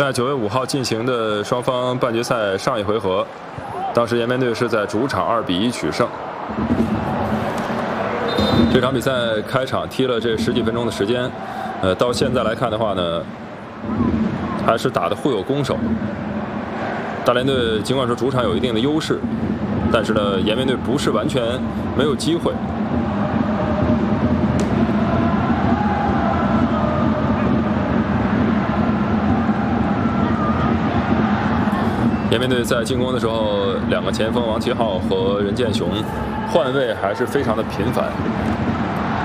在9月5号进行的双方半决赛上一回合，当时延边队是在主场2比1取胜。这场比赛开场踢了这10几分钟的时间，到现在来看的话呢，还是打得互有攻守。大连队尽管说主场有一定的优势，但是呢，延边队不是完全没有机会。 延边队在进攻的时候，2个前锋王七浩和任建雄换位还是非常的频繁。